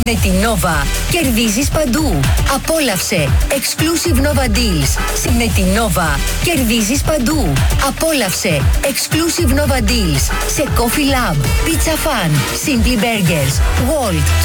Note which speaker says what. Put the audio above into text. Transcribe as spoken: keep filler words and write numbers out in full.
Speaker 1: Με την Nova κερδίζεις παντού. Απόλαυσε exclusive Nova deals. Με την Nova κερδίζεις παντού. Απόλαυσε exclusive Nova deals σε Coffee Lab, Pizza Fan, Simply Burgers, Walt,